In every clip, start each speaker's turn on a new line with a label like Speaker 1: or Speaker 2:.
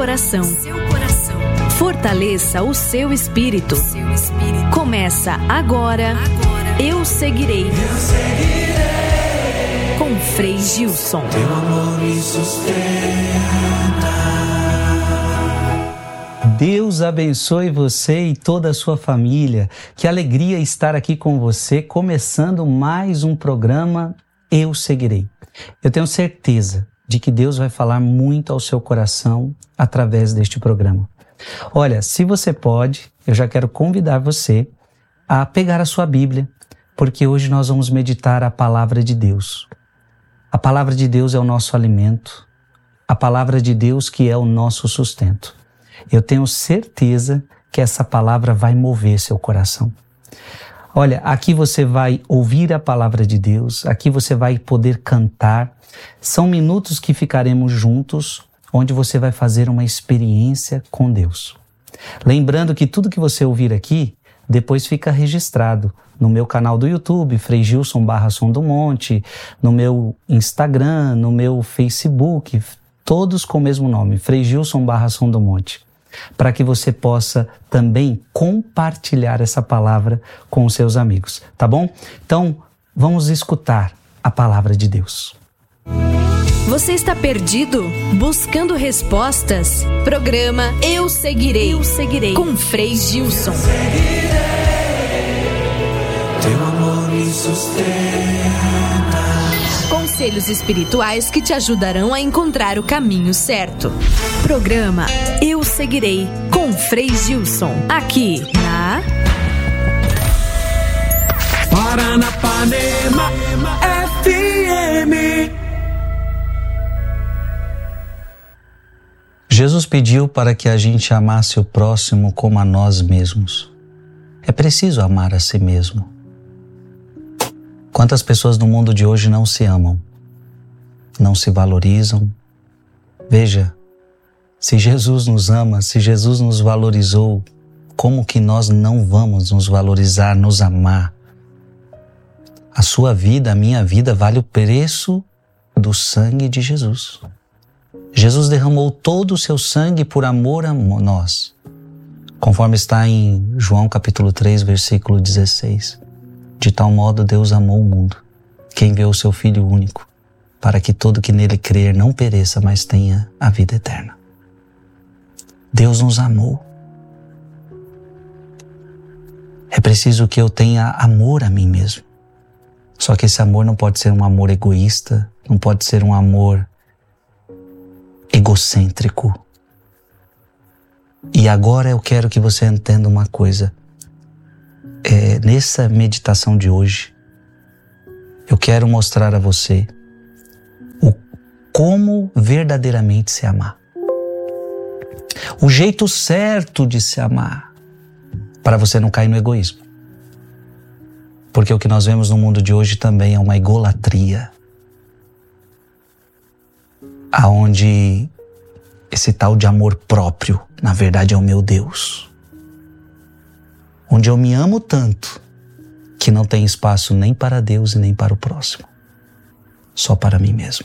Speaker 1: Coração. Fortaleça o seu espírito. Começa agora. Eu seguirei. Com Frei Gilson.
Speaker 2: Teu amor me sustenta.
Speaker 3: Deus abençoe você e toda a sua família. Que alegria estar aqui com você, começando mais um programa Eu Seguirei. Eu tenho certeza de que Deus vai falar muito ao seu coração através deste programa. Olha, se você pode, eu já quero convidar você a pegar a sua Bíblia, porque hoje nós vamos meditar a palavra de Deus. A palavra de Deus é o nosso alimento, a palavra de Deus que é o nosso sustento. Eu tenho certeza que essa palavra vai mover seu coração. Olha, aqui você vai ouvir a palavra de Deus, aqui você vai poder cantar. São minutos que ficaremos juntos, onde você vai fazer uma experiência com Deus. Lembrando que tudo que você ouvir aqui, depois fica registrado no meu canal do YouTube, Frei Gilson /Som do Monte, no meu Instagram, no meu Facebook, todos com o mesmo nome, Frei Gilson /Som do Monte, para que você possa também compartilhar essa palavra com os seus amigos, tá bom? Então, vamos escutar a palavra de Deus.
Speaker 1: Você está perdido? Buscando respostas? Programa Eu Seguirei. Eu Seguirei. Com Frei Gilson.
Speaker 2: Teu amor me sustenta.
Speaker 1: Conselhos espirituais que te ajudarão a encontrar o caminho certo. Programa Eu Seguirei. Com Frei Gilson. Aqui na
Speaker 2: Paranapanema FM.
Speaker 3: Jesus pediu para que a gente amasse o próximo como a nós mesmos. É preciso amar a si mesmo. Quantas pessoas no mundo de hoje não se amam, não se valorizam? Veja, se Jesus nos ama, se Jesus nos valorizou, como que nós não vamos nos valorizar, nos amar? A sua vida, a minha vida, vale o preço do sangue de Jesus. Jesus derramou todo o seu sangue por amor a nós, conforme está em João capítulo 3, versículo 16. De tal modo Deus amou o mundo, que enviou o seu Filho único, para que todo que nele crer não pereça, mas tenha a vida eterna. Deus nos amou. É preciso que eu tenha amor a mim mesmo. Só que esse amor não pode ser um amor egoísta, não pode ser um amor egocêntrico. E agora eu quero que você entenda uma coisa. Nessa meditação de hoje, eu quero mostrar a você como verdadeiramente se amar. O jeito certo de se amar, para você não cair no egoísmo. Porque o que nós vemos no mundo de hoje também é uma egolatria, aonde esse tal de amor próprio, na verdade, é o meu Deus. Onde eu me amo tanto que não tem espaço nem para Deus e nem para o próximo. Só para mim mesmo.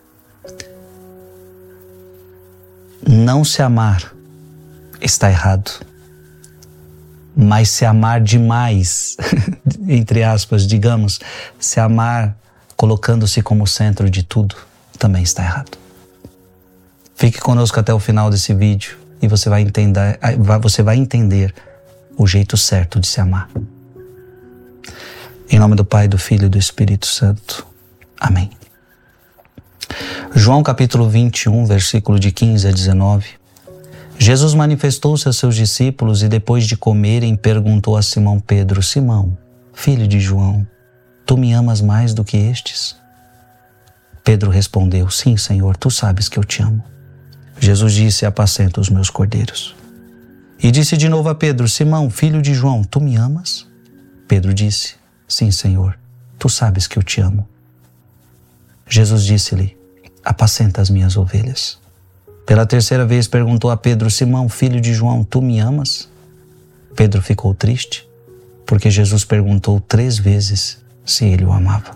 Speaker 3: Não se amar está errado. Mas se amar demais, entre aspas, digamos, se amar colocando-se como centro de tudo, também está errado. Fique conosco até o final desse vídeo e você vai entender o jeito certo de se amar. Em nome do Pai, do Filho e do Espírito Santo. Amém. João capítulo 21, versículo de 15 a 19. Jesus manifestou-se a seus discípulos e depois de comerem perguntou a Simão Pedro: Simão, filho de João, tu me amas mais do que estes? Pedro respondeu: Sim, Senhor, tu sabes que eu te amo. Jesus disse: Apacenta os meus cordeiros. E disse de novo a Pedro: Simão, filho de João, tu me amas? Pedro disse: Sim, Senhor, tu sabes que eu te amo. Jesus disse-lhe: Apacenta as minhas ovelhas. Pela terceira vez perguntou a Pedro: Simão, filho de João, tu me amas? Pedro ficou triste, porque Jesus perguntou 3 vezes se ele o amava.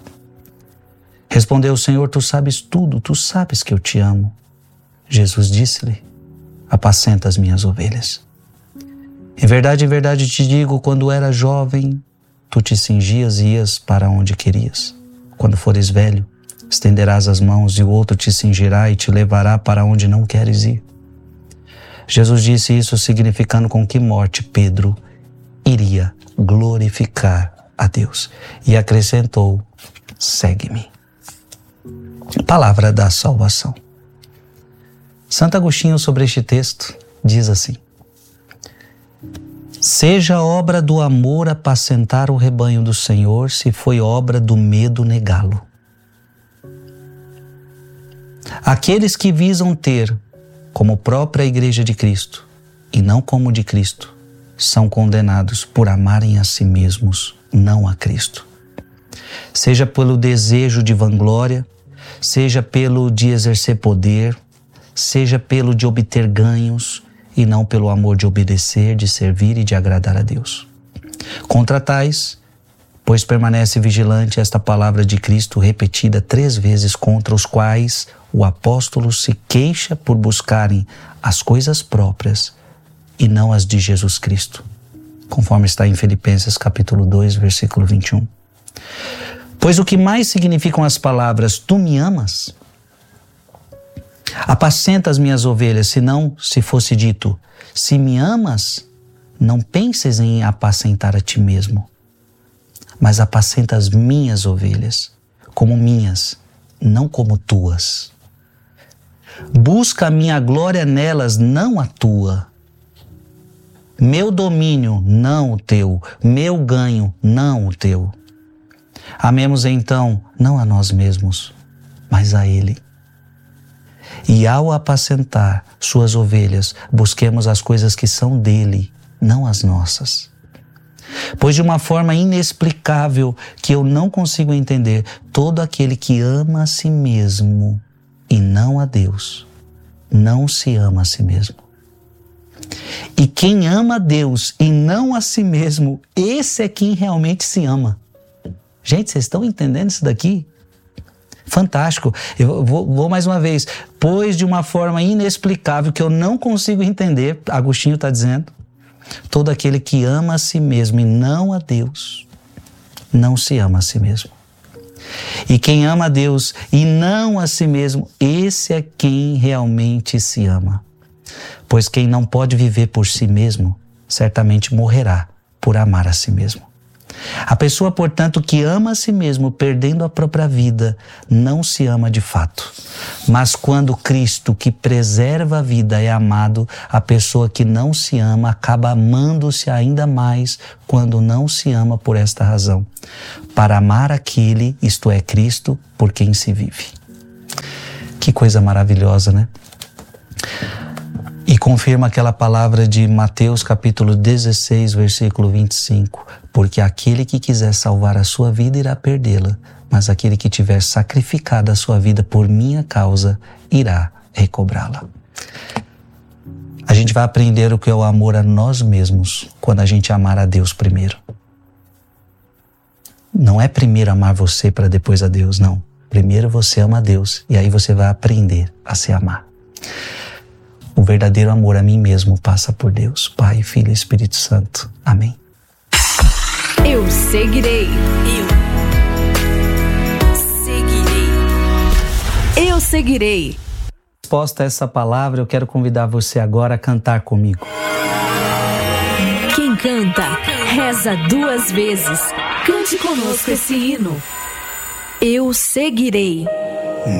Speaker 3: Respondeu: Senhor, tu sabes tudo, tu sabes que eu te amo. Jesus disse-lhe: apacenta as minhas ovelhas. Em verdade te digo, quando eras jovem, tu te cingias e ias para onde querias. Quando fores velho, estenderás as mãos e o outro te cingirá e te levará para onde não queres ir. Jesus disse isso significando com que morte Pedro iria glorificar a Deus. E acrescentou: segue-me. Palavra da salvação. Santo Agostinho, sobre este texto, diz assim: seja obra do amor apacentar o rebanho do Senhor, se foi obra do medo negá-lo. Aqueles que visam ter como própria Igreja de Cristo e não como de Cristo, são condenados por amarem a si mesmos, não a Cristo. Seja pelo desejo de vanglória, seja pelo de exercer poder, seja pelo de obter ganhos e não pelo amor de obedecer, de servir e de agradar a Deus. Contra tais, pois permanece vigilante esta palavra de Cristo repetida 3 vezes, contra os quais o apóstolo se queixa por buscarem as coisas próprias e não as de Jesus Cristo, conforme está em Filipenses capítulo 2, versículo 21. Pois o que mais significam as palavras tu me amas? Apacenta as minhas ovelhas, senão se fosse dito, se me amas, não penses em apacentar a ti mesmo, mas apacenta as minhas ovelhas, como minhas, não como tuas. Busca a minha glória nelas, não a tua. Meu domínio, não o teu. Meu ganho, não o teu. Amemos então, não a nós mesmos, mas a Ele. E ao apacentar suas ovelhas, busquemos as coisas que são dele, não as nossas. Pois de uma forma inexplicável que eu não consigo entender, todo aquele que ama a si mesmo e não a Deus, não se ama a si mesmo. E quem ama a Deus e não a si mesmo, esse é quem realmente se ama. Gente, vocês estão entendendo isso daqui? Fantástico. Eu vou mais uma vez. Pois de uma forma inexplicável que eu não consigo entender, Agostinho está dizendo, todo aquele que ama a si mesmo e não a Deus, não se ama a si mesmo. E quem ama a Deus e não a si mesmo, esse é quem realmente se ama. Pois quem não pode viver por si mesmo, certamente morrerá por amar a si mesmo. A pessoa, portanto, que ama a si mesmo, perdendo a própria vida, não se ama de fato. Mas quando Cristo, que preserva a vida, é amado, a pessoa que não se ama acaba amando-se ainda mais quando não se ama por esta razão: para amar aquele, isto é, Cristo, por quem se vive. Que coisa maravilhosa, né? E confirma aquela palavra de Mateus capítulo 16, versículo 25. Porque aquele que quiser salvar a sua vida irá perdê-la, mas aquele que tiver sacrificado a sua vida por minha causa irá recobrá-la. A gente vai aprender o que é o amor a nós mesmos quando a gente amar a Deus primeiro. Não é primeiro amar você para depois a Deus, não. Primeiro você ama a Deus e aí você vai aprender a se amar. O verdadeiro amor a mim mesmo passa por Deus, Pai, Filho e Espírito Santo. Amém.
Speaker 1: Eu seguirei. Eu seguirei.
Speaker 3: Resposta a essa palavra, eu quero convidar você agora a cantar comigo.
Speaker 1: Quem canta, reza 2 vezes. Cante conosco esse hino. Eu seguirei.